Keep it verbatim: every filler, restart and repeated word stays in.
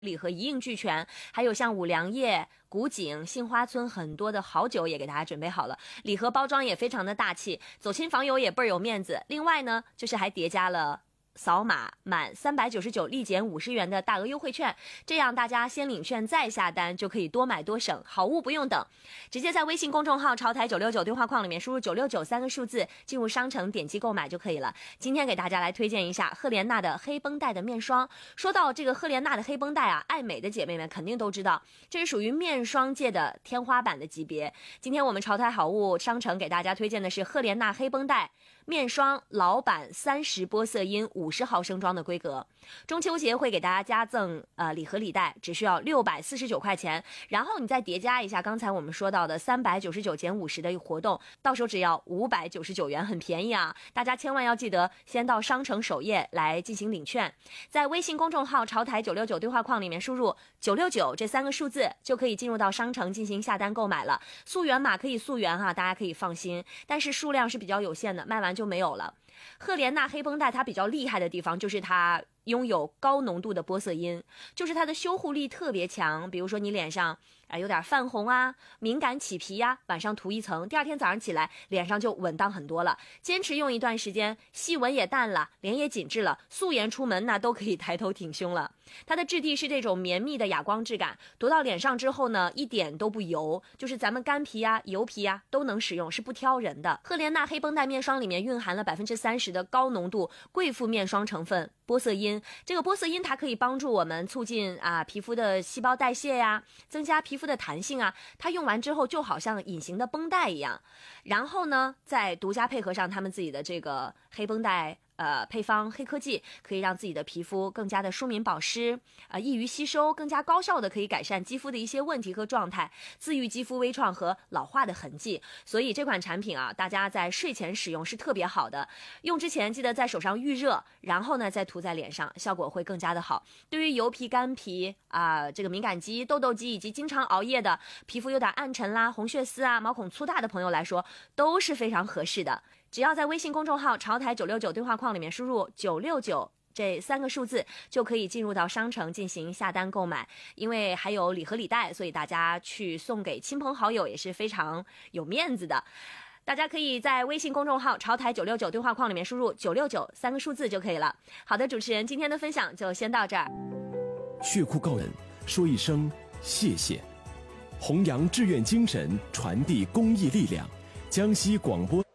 礼盒一应俱全，还有像五粮液、古井、杏花村很多的好酒也给大家准备好了，礼盒包装也非常的大气，走亲访友也倍儿有面子。另外呢，就是还叠加了扫码满三百九十九立减五十元的大额优惠券，这样大家先领券再下单就可以多买多省，好物不用等，直接在微信公众号潮台九六九对话框里面输入九六九三个数字，进入商城点击购买就可以了。今天给大家来推荐一下赫莲娜的黑绷带的面霜。说到这个赫莲娜的黑绷带啊，爱美的姐妹们肯定都知道，这是属于面霜界的天花板的级别。今天我们潮台好物商城给大家推荐的是赫莲娜黑绷带面霜老版三十玻色因五十毫升装的规格，中秋节会给大家加赠呃礼盒礼袋，只需要六百四十九块钱，然后你再叠加一下刚才我们说到的三百九十九减五十的活动，到时候只要五百九十九元，很便宜啊！大家千万要记得先到商城首页来进行领券，在微信公众号潮台九六九对话框里面输入九六九这三个数字，就可以进入到商城进行下单购买了。溯源码可以溯源哈，大家可以放心，但是数量是比较有限的，卖完就没有了。赫莲娜黑绷带它比较厉害的地方就是它拥有高浓度的玻色因，就是它的修护力特别强。比如说你脸上啊、呃、有点泛红啊、敏感起皮呀、啊，晚上涂一层，第二天早上起来脸上就稳当很多了。坚持用一段时间，细纹也淡了，脸也紧致了，素颜出门那都可以抬头挺胸了。它的质地是这种绵密的哑光质感，涂到脸上之后呢，一点都不油，就是咱们干皮啊、油皮啊都能使用，是不挑人的。赫莲娜黑绷带面霜里面蕴含了百分之三十的高浓度贵妇面霜成分玻色因，这个玻色因它可以帮助我们促进啊皮肤的细胞代谢呀，增加皮肤的弹性啊，它用完之后就好像隐形的绷带一样。然后呢，再独家配合上他们自己的这个黑绷带呃，配方黑科技，可以让自己的皮肤更加的舒敏保湿，呃，易于吸收，更加高效的可以改善肌肤的一些问题和状态，自愈肌肤微创和老化的痕迹。所以这款产品啊，大家在睡前使用是特别好的。用之前记得在手上预热，然后呢再涂在脸上，效果会更加的好。对于油皮、干皮啊、呃，这个敏感肌、痘痘肌以及经常熬夜的、皮肤有点暗沉啦、红血丝啊、毛孔粗大的朋友来说，都是非常合适的。只要在微信公众号潮台九六九对话框里面输入九六九这三个数字，就可以进入到商城进行下单购买。因为还有礼盒礼袋，所以大家去送给亲朋好友也是非常有面子的。大家可以在微信公众号潮台九六九对话框里面输入九六九三个数字就可以了。好的，主持人今天的分享就先到这儿。 血库高人说一声谢谢，弘扬志愿精神，传递公益力量。江西广播